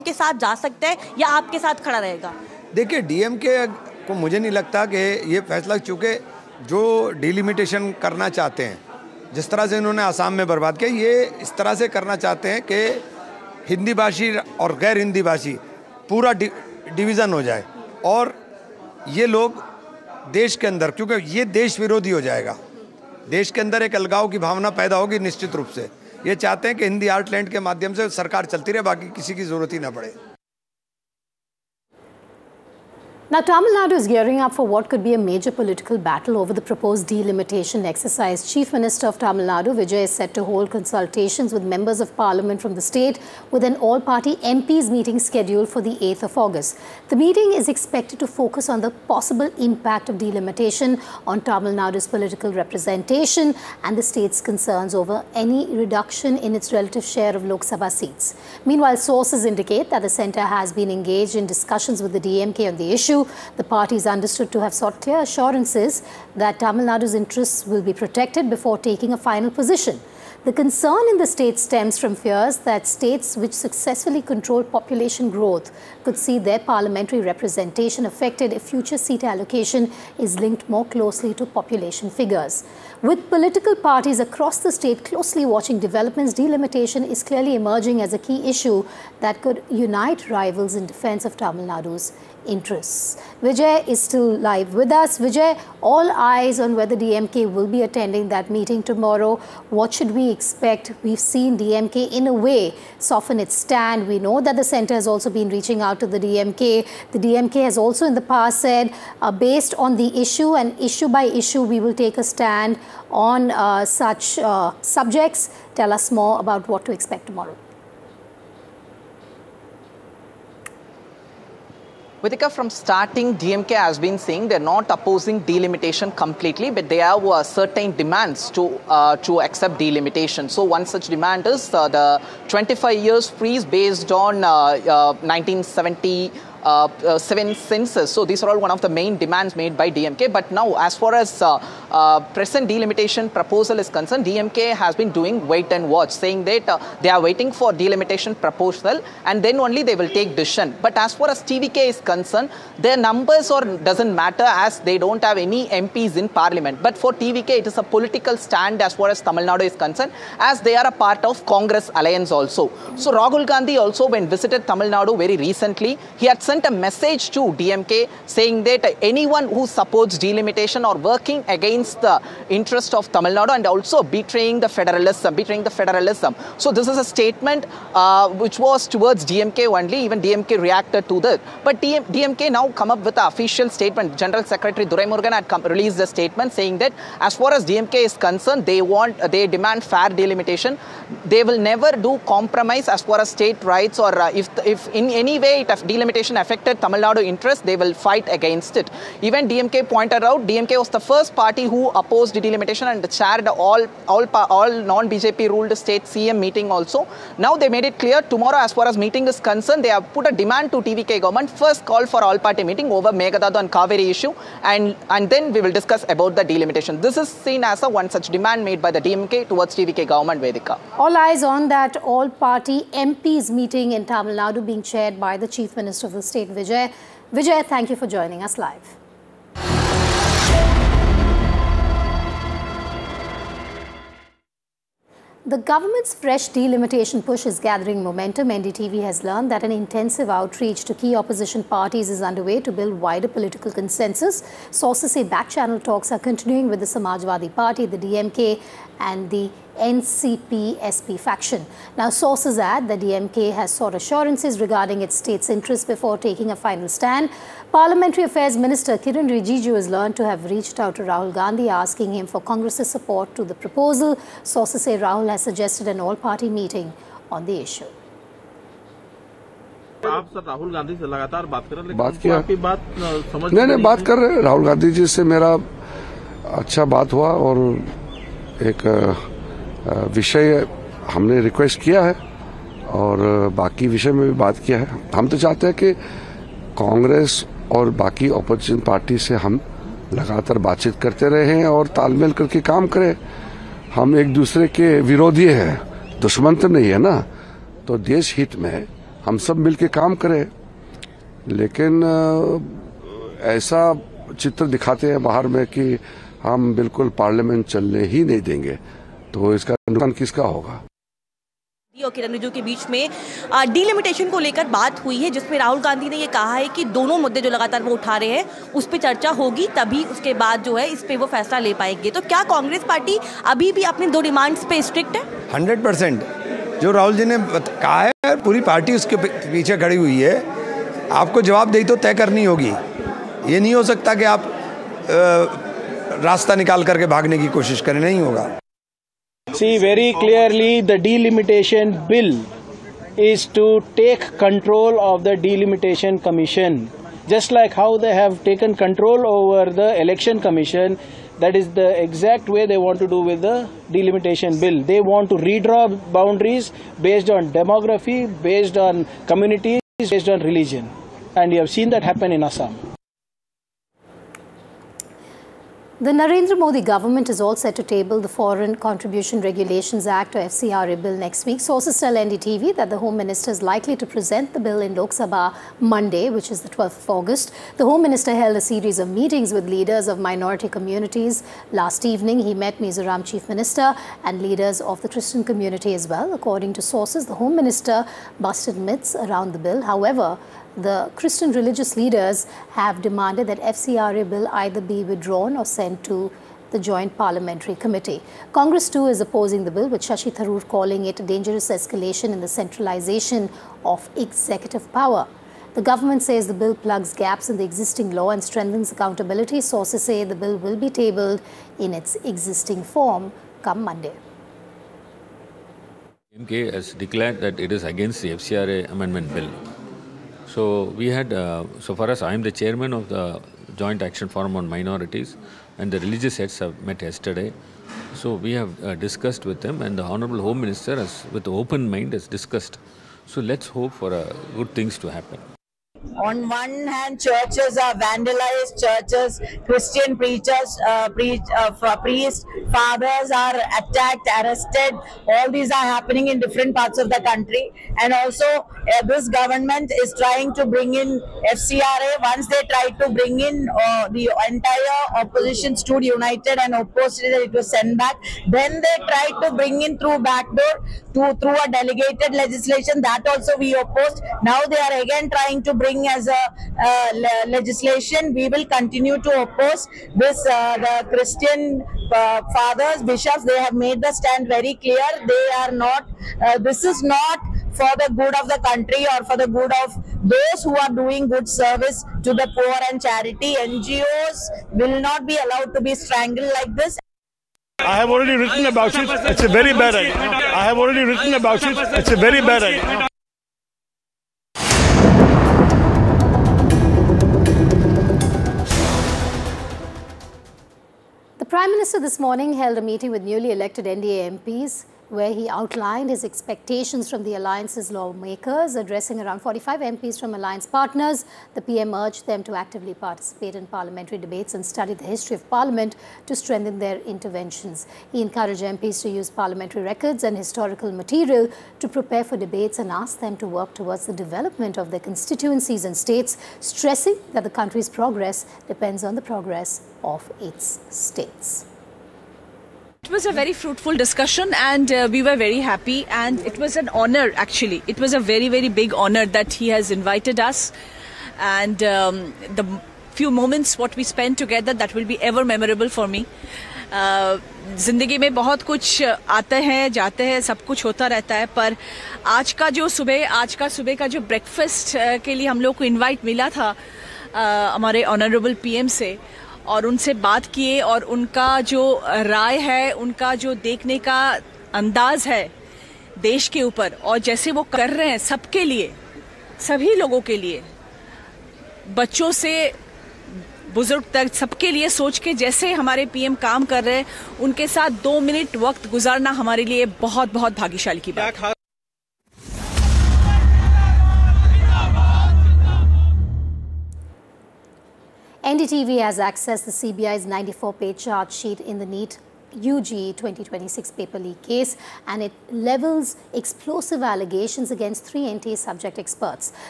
के साथ जा सकता है या आपके साथ खड़ा रहेगा? देखिए, डीएमके को मुझे नहीं लगता कि ये फैसला, चूँकि जो डिलिमिटेशन करना चाहते हैं, जिस तरह से इन्होंने आसाम में बर्बाद किया, ये इस तरह से करना चाहते हैं कि हिंदी भाषी और गैर हिंदी भाषी पूरा डिवीज़न हो जाए और ये लोग देश के अंदर, क्योंकि ये देश विरोधी हो जाएगा, देश के अंदर एक अलगाव की भावना पैदा होगी निश्चित रूप से। ये चाहते हैं कि हिंदी आर्टलैंड के माध्यम से सरकार चलती रहे, बाकी किसी की जरूरत ही ना पड़े। Now, Tamil Nadu is gearing up for what could be a major political battle over the proposed delimitation exercise. Chief Minister of Tamil Nadu, Vijay, is set to hold consultations with members of parliament from the state with an all-party MPs meeting scheduled for the 8th of August. The meeting is expected to focus on the possible impact of delimitation on Tamil Nadu's political representation and the state's concerns over any reduction in its relative share of Lok Sabha seats. Meanwhile, sources indicate that the centre has been engaged in discussions with the DMK on the issue. The party is understood to have sought clear assurances that Tamil Nadu's interests will be protected before taking a final position. The concern in the state stems from fears that states which successfully control population growth could see their parliamentary representation affected if future seat allocation is linked more closely to population figures. With political parties across the state closely watching developments, delimitation is clearly emerging as a key issue that could unite rivals in defense of Tamil Nadu's interests. Vijay is still live with us. Vijay, all eyes on whether DMK will be attending that meeting tomorrow. What should we expect? We've seen DMK in a way soften its stand. We know that the centre has also been reaching out to the DMK. The DMK has also in the past said, based on the issue and issue by issue, we will take a stand on such subjects. Tell us more about what to expect tomorrow. Vidika, from starting, DMK has been saying they're not opposing delimitation completely, but they have certain demands to accept delimitation. So one such demand is the 25 years freeze based on 1977 census. So these are all one of the main demands made by DMK. But now, as far as present delimitation proposal is concerned, DMK has been doing wait and watch, saying that they are waiting for delimitation proposal and then only they will take decision. But as far as TVK is concerned, their numbers doesn't matter as they don't have any MPs in parliament. But for TVK, it is a political stand as far as Tamil Nadu is concerned, as they are a part of Congress alliance also. So Rahul Gandhi also, when visited Tamil Nadu very recently, he had sent a message to DMK saying that anyone who supports delimitation or working against the interest of Tamil Nadu and also betraying the federalism. So this is a statement which was towards DMK only. Even DMK reacted to that. But DMK now come up with an official statement. General Secretary Duraimurugan had released a statement saying that as far as DMK is concerned, they demand fair delimitation. They will never do compromise as far as state rights, or if in any way delimitation affected Tamil Nadu interests, they will fight against it. Even DMK pointed out, DMK was the first party who opposed delimitation and chaired all non-BJP ruled state CM meeting also. Now they made it clear tomorrow, as far as meeting is concerned, they have put a demand to TVK government, first call for all party meeting over Meghalaya and Kaveri issue, and then we will discuss about the delimitation. This is seen as one such demand made by the DMK towards TVK government, Vedika. All eyes on that all-party MPs meeting in Tamil Nadu being chaired by the Chief Minister of the state, Vijay. Vijay, thank you for joining us live. The government's fresh delimitation push is gathering momentum. NDTV has learned that an intensive outreach to key opposition parties is underway to build wider political consensus. Sources say back-channel talks are continuing with the Samajwadi Party, the DMK and the NCP-SP faction. Now, sources add that DMK has sought assurances regarding its state's interests before taking a final stand. Parliamentary Affairs Minister Kiran Rijiju is learned to have reached out to Rahul Gandhi asking him for Congress's support to the proposal. Sources say Rahul has suggested an all-party meeting on the issue. आप sir Rahul Gandhi से लगातार बात कर रहे हैं, बात किया, आपकी बात समझ नहीं बात कर रहे हैं। राहुल गांधी जी से मेरा अच्छा बात हुआ और एक विषय हमने रिक्वेस्ट किया है और बाकी विषय में भी बात किया है। हम तो चाहते हैं कि कांग्रेस और बाकी ऑपोजिशन पार्टी से हम लगातार बातचीत करते रहें और तालमेल करके काम करें। हम एक दूसरे के विरोधी हैं, दुश्मन तो नहीं है ना। तो देश हित में हम सब मिलके काम करें, लेकिन ऐसा चित्र दिखाते हैं बाहर में कि हम बिल्कुल पार्लियामेंट चलने ही नहीं देंगे, तो इसका नुकसान किसका होगा। और किरण रिजिजू के बीच में डीलिमिटेशन को लेकर बात हुई है, जिसमें राहुल गांधी ने ये कहा है कि दोनों मुद्दे जो लगातार वो उठा रहे हैं उस पर चर्चा होगी, तभी उसके बाद जो है इस पे वो फैसला ले पाएंगे। तो क्या कांग्रेस पार्टी अभी भी अपने 2 डिमांड्स पे स्ट्रिक्ट है? 100% जो राहुल जी ने कहा है, पूरी पार्टी उसके पीछे खड़ी हुई है। आपको जवाबदेही तो तय करनी होगी। ये नहीं हो सकता कि आप रास्ता निकाल करके भागने की कोशिश करें, नहीं होगा। See, very clearly the delimitation bill is to take control of the delimitation commission. Just like how they have taken control over the election commission, that is the exact way they want to do with the delimitation bill. They want to redraw boundaries based on demography, based on communities, based on religion. And you have seen that happen in Assam. The Narendra Modi government is all set to table the Foreign Contribution Regulations Act or FCRA bill next week. Sources tell NDTV that the Home Minister is likely to present the bill in Lok Sabha Monday, which is the 12th of August. The Home Minister held a series of meetings with leaders of minority communities. Last evening, he met Mizoram Chief Minister and leaders of the Christian community as well. According to sources, the Home Minister busted myths around the bill. However, the Christian religious leaders have demanded that FCRA bill either be withdrawn or sent to the Joint Parliamentary Committee. Congress too is opposing the bill, with Shashi Tharoor calling it a dangerous escalation in the centralization of executive power. The government says the bill plugs gaps in the existing law and strengthens accountability. Sources say the bill will be tabled in its existing form come Monday. DMK has declared that it is against the FCRA amendment bill. So we had, so far as I am the chairman of the Joint Action Forum on Minorities, and the religious heads have met yesterday. So we have discussed with them, and the Honorable Home Minister has, with open mind, has discussed. So let's hope for good things to happen. On one hand, churches are vandalized, churches, Christian preachers, priests, fathers are attacked, arrested. All these are happening in different parts of the country. And also, this government is trying to bring in FCRA. Once they tried to bring in, the entire opposition stood united and opposed it, it was sent back. Then they tried to bring in through backdoor, through a delegated legislation. That also we opposed. Now they are again trying to bring as a legislation. We will continue to oppose this. The Christian fathers, bishops, they have made the stand very clear. They are not, this is not for the good of the country or for the good of those who are doing good service to the poor and charity. NGOs will not be allowed to be strangled like this. I have already written about it. It's a very bad idea. I have already written about it. It's a very bad idea. The Prime Minister this morning held a meeting with newly elected NDA MPs, where he outlined his expectations from the alliance's lawmakers. Addressing around 45 MPs from alliance partners, the PM urged them to actively participate in parliamentary debates and study the history of Parliament to strengthen their interventions. He encouraged MPs to use parliamentary records and historical material to prepare for debates and asked them to work towards the development of their constituencies and states, stressing that the country's progress depends on the progress of its states. It was a very fruitful discussion, and we were very happy, and it was an honor actually. It was a very, very big honor that he has invited us, and the few moments what we spent together, that will be ever memorable for me. ज़िंदगी में बहुत कुछ आते हैं जाते हैं, सब कुछ होता रहता है, पर आज का सुबह का जो ब्रेकफास्ट के लिए हम लोग को इनवाइट मिला था हमारे ऑनरेबल पीएम से, और उनसे बात किए, और उनका जो राय है, उनका जो देखने का अंदाज है देश के ऊपर, और जैसे वो कर रहे हैं सबके लिए, सभी लोगों के लिए, बच्चों से बुजुर्ग तक सबके लिए सोच के जैसे हमारे पीएम काम कर रहे हैं, उनके साथ 2 मिनट वक्त गुजारना हमारे लिए बहुत बहुत भाग्यशाली की बात है। NDTV has accessed the CBI's 94-page charge sheet in the NEET UG 2026 paper leak case, and it levels explosive allegations against 3 NTA subject experts.